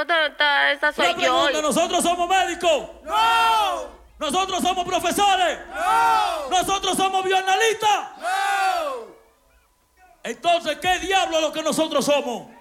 esa soy Una pregunta, yo. ¿nosotros somos médicos? ¡No! ¿Nosotros somos profesores? ¡No! ¿Nosotros somos bioanalistas? ¡No! Entonces, ¿qué diablo es lo que nosotros somos?